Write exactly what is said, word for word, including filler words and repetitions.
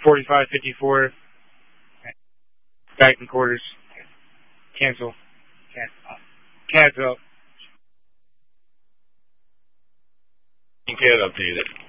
forty-five fifty-four. Back in quarters. Cancel. Cancel. Cancel. Get updated.